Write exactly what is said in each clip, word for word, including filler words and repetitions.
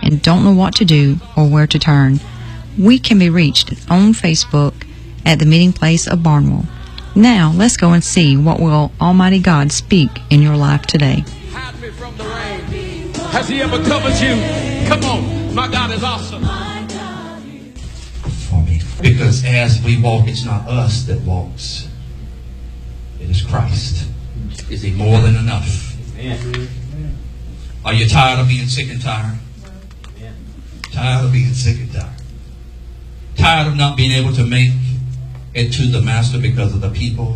and don't know what to do or where to turn, we can be reached on Facebook at the Meeting Place of Barnwell. Now, let's go and see what will Almighty God speak in your life today. Hide me from the rain. Has He ever covered you? Come on, my God is awesome. For me, because as we walk, it's not us that walks. It is Christ. Is He more than enough? Amen. Are you tired of being sick and tired? Amen. Tired of being sick and tired? Tired of not being able to make it to the Master because of the people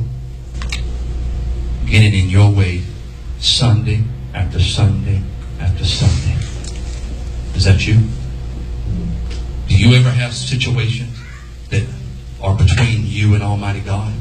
getting in your way Sunday after Sunday after Sunday? Is that you? Do you ever have situations that are between you and Almighty God?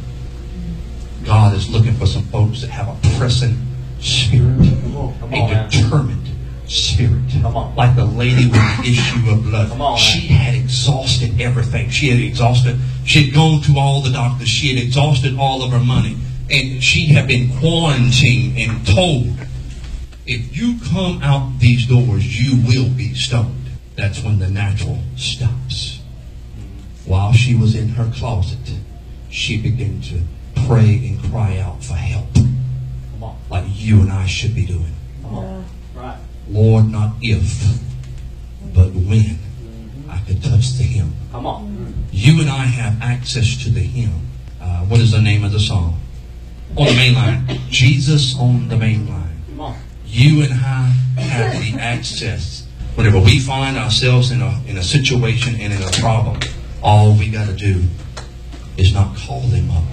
God is looking for some folks that have a pressing spirit, come on, come on, a determined spirit. Like the lady with the issue of blood. On, she had exhausted everything. She had exhausted, she had gone to all the doctors. She had exhausted all of her money. And she had been quarantined and told, if you come out these doors, you will be stoned. That's when the natural stops. While she was in her closet, she began to pray and cry out for help. Like you and I should be doing. Yeah. Right. Lord, not if, but when I could touch the hem. Come on. You and I have access to the hem. Uh, what is the name of the song? On the main line. Jesus on the main line. Come on. You and I have the access. Whenever we find ourselves in a in a situation and in a problem, all we got to do is not call them up,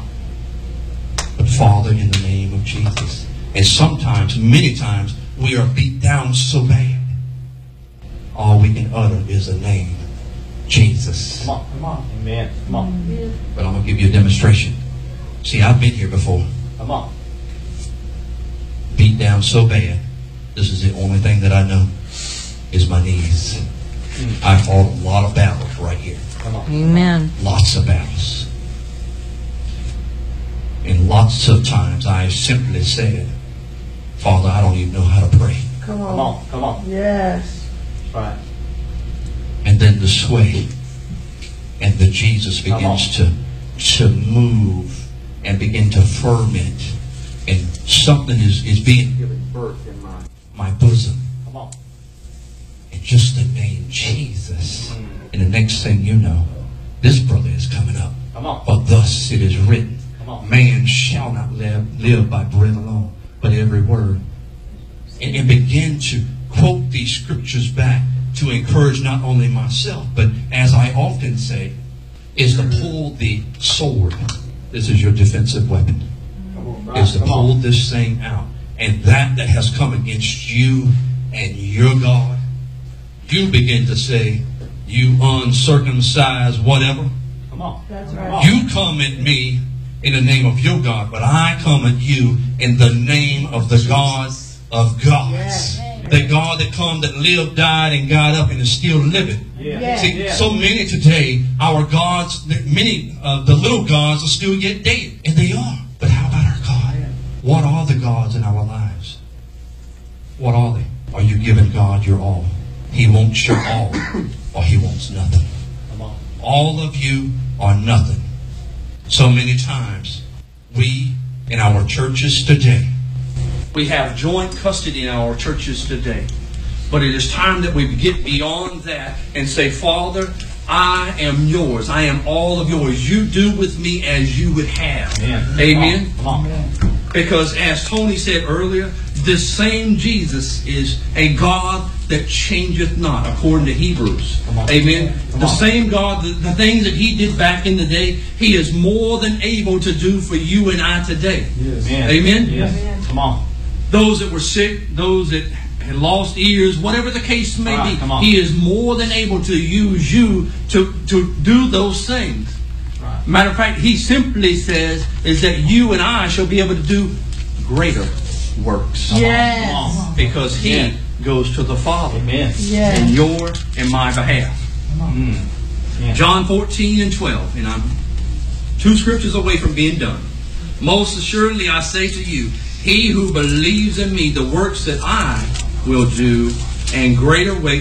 but Father, in the name of Jesus. And sometimes, many times, we are beat down so bad, all we can utter is the name Jesus. Come on, come on, amen. Come on. But I'm gonna give you a demonstration. See, I've been here before. Come on. Beat down so bad, this is the only thing that I know is my knees. Mm. I fought a lot of battles right here. Come on. Amen. Lots of battles. And lots of times I simply said, Father, I don't even know how to pray. Come on. Come on. Come on. Yes. Right. And then the sway and the Jesus begins to, to move and begin to ferment. And something is, is being given birth in my, my bosom. Come on. And just the name Jesus. Mm. And the next thing you know, this brother is coming up. Come on. But thus it is written, man shall not live, live by bread alone, but every word. And, and begin to quote these scriptures back to encourage not only myself, but as I often say, is to pull the sword. This is your defensive weapon. Is to pull this thing out. And that that has come against you and your God, you begin to say, you uncircumcised whatever. Come on. That's right. You come at me in the name of your God, but I come at you in the name of the God of gods. Yeah. The God that come, that lived, died, and got up and is still living. Yeah. See, yeah. So many today, our gods, many of the little gods are still yet dead. And they are. But how about our God? Yeah. What are the gods in our lives? What are they? Are you giving God your all? He wants your all, or He wants nothing. All of you are nothing. So many times, we in our churches today, we have joint custody in our churches today. But it is time that we get beyond that and say, Father, I am yours. I am all of yours. You do with me as you would have. Amen. Amen. Come on. Come on. Because as Tony said earlier, this same Jesus is a God that changeth not, according to Hebrews. Amen. Come the on. Same God, the, the things that He did back in the day, He is more than able to do for you and I today. Yes. Amen. Yes. Amen. Come on. Those that were sick, those that had lost ears, whatever the case may right, be, He is more than able to use you to, to do those things. Right. Matter of fact, He simply says is that you and I shall be able to do greater works. Yes. Because He yeah. goes to the Father Amen. Yes. in your and my behalf. Mm. Yeah. John fourteen and twelve. And I'm two scriptures away from being done. Most assuredly I say to you, he who believes in me, the works that I will do, and greater works